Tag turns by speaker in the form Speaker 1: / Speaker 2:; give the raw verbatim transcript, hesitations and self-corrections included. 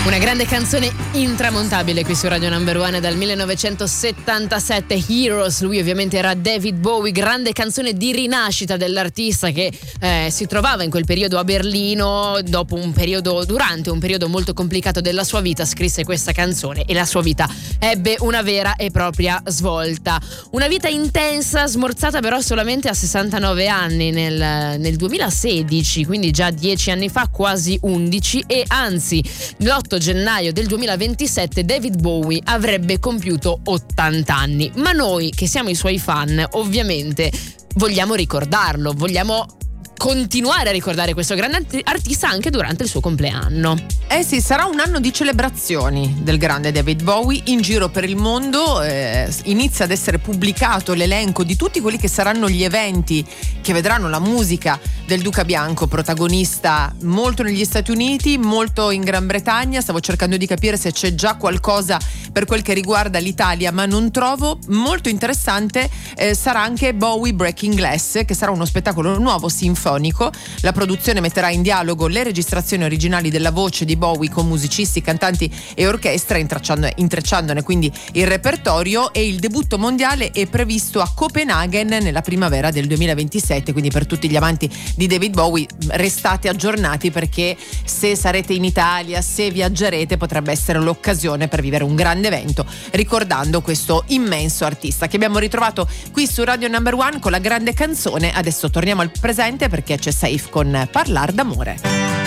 Speaker 1: Una grande canzone intramontabile qui su Radio Number One dal millenovecentosettantasette, Heroes. Lui ovviamente era David Bowie, grande canzone di rinascita dell'artista che eh, si trovava in quel periodo a Berlino dopo un periodo, durante un periodo molto complicato della sua vita, scrisse questa canzone e la sua vita ebbe una vera e propria svolta. Una vita intensa, smorzata però solamente a sessantanove anni nel, nel duemilasedici, quindi già dieci anni fa, quasi undici, e anzi l'otto gennaio del duemilaventisette David Bowie avrebbe compiuto ottanta anni. Ma noi che siamo i suoi fan ovviamente vogliamo ricordarlo, vogliamo continuare a ricordare questo grande artista anche durante il suo compleanno.
Speaker 2: Eh sì, sarà un anno di celebrazioni del grande David Bowie in giro per il mondo. Eh, inizia ad essere pubblicato l'elenco di tutti quelli che saranno gli eventi che vedranno la musica del Duca Bianco protagonista molto negli Stati Uniti, molto in Gran Bretagna. Stavo cercando di capire se c'è già qualcosa per quel che riguarda l'Italia, ma non trovo. Molto interessante eh, sarà anche Bowie Breaking Glass, che sarà uno spettacolo nuovo sinfonico. La produzione metterà in dialogo le registrazioni originali della voce di Bowie con musicisti, cantanti e orchestra, intrecciandone quindi il repertorio, e il debutto mondiale è previsto a Copenaghen nella primavera del duemilaventisette. Quindi per tutti gli amanti di David Bowie restate aggiornati, perché se sarete in Italia, se viaggerete, potrebbe essere l'occasione per vivere un grande evento ricordando questo immenso artista che abbiamo ritrovato qui su Radio Number One con la grande canzone. Adesso torniamo al presente perché c'è Safe con Parlar d'amore.